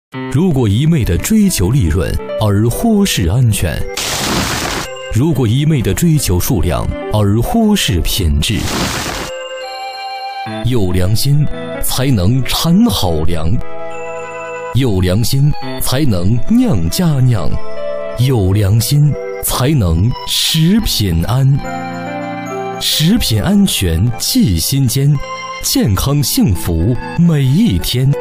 如果一味地追求利润而忽视安全，如果一味地追求数量而忽视品质，有良心才能产好粮，有良心才能酿佳酿，有良心才能食品安。食品安全记心间，健康幸福每一天。